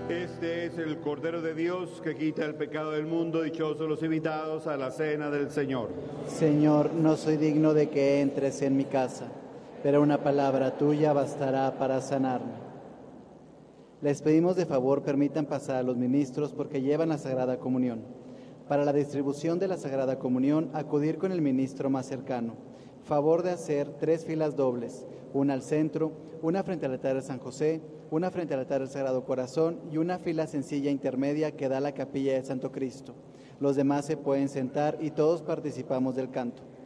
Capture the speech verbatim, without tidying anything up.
Este es el Cordero de Dios que quita el pecado del mundo. Dichosos los invitados a la cena del Señor. Señor, no soy digno de que entres en mi casa, pero una palabra tuya bastará para sanarme. Les pedimos de favor permitan pasar a los ministros porque llevan la Sagrada Comunión. Para la distribución de la Sagrada Comunión, acudir con el ministro más cercano. Favor de hacer tres filas dobles, una al centro, una frente al altar de San José, una frente al altar del Sagrado Corazón y una fila sencilla intermedia que da a la capilla de Santo Cristo. Los demás se pueden sentar y todos participamos del canto.